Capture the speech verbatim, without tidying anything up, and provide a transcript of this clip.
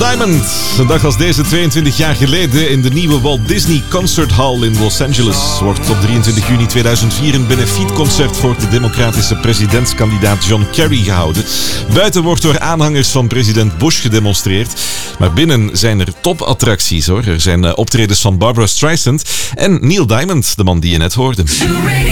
Diamond. Een dag als deze, tweeëntwintig jaar geleden, in de nieuwe Walt Disney Concert Hall in Los Angeles wordt op drieëntwintig juni tweeduizend vier een benefietconcert voor de democratische presidentskandidaat John Kerry gehouden. Buiten wordt door aanhangers van president Bush gedemonstreerd. Maar binnen zijn er topattracties hoor. Er zijn optredens van Barbra Streisand en Neil Diamond, de man die je net hoorde.